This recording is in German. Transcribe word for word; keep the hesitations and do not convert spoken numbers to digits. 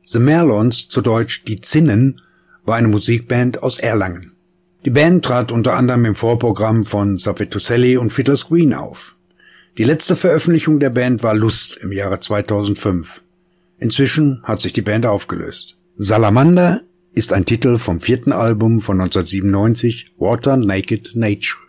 The Merlons, zu Deutsch Die Zinnen, war eine Musikband aus Erlangen. Die Band trat unter anderem im Vorprogramm von Subway to Sally und Fiddler's Green auf. Die letzte Veröffentlichung der Band war Lust im Jahre zweitausendfünf. Inzwischen hat sich die Band aufgelöst. Salamander ist ein Titel vom vierten Album von neunzehnhundertsiebenundneunzig, Water Naked Nature.